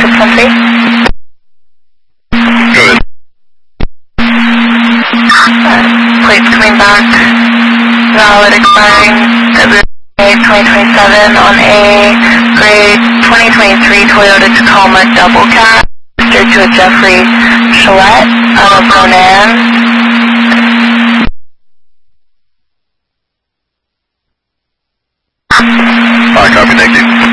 613. Good. Plates coming back. Valid expiring February 2027 on a gray 2023 Toyota Tacoma double cab. Registered to a Jeffrey Chalette out of Ronan. Copy, thank you.